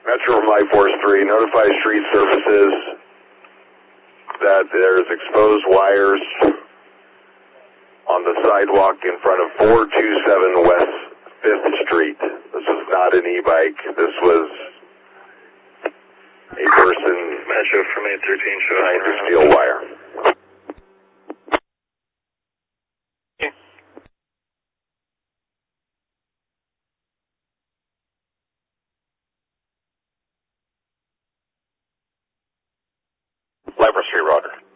Metro from Life Force 3, notify street services that there's exposed wires on the sidewalk in front of 427 West 5th Street. This was not an e-bike. This was a person Metro from 813 trying to steal wire. Life Force 3, Roger.